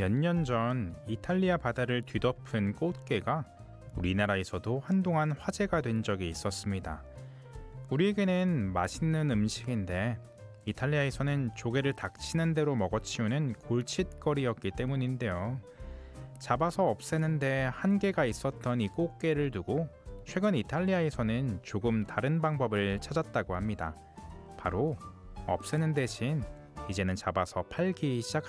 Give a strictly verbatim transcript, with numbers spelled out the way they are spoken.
몇 년 전 이탈리아 바다를 뒤덮은 꽃게가 우리나라에서도 한동안 화제가 된 적이 있었습니다. 우리에게는 맛있는 음식인데 이탈리아에서는 조개를 닥치는 대로 먹어치우는 골칫거리였기 때문인데요. 잡아서 없애는데 한계가 있었던 이 꽃게를 두고 최근 이탈리아에서는 조금 다른 방법을 찾았다고 합니다. 바로 없애는 대신 이제는 잡아서 팔기 시작한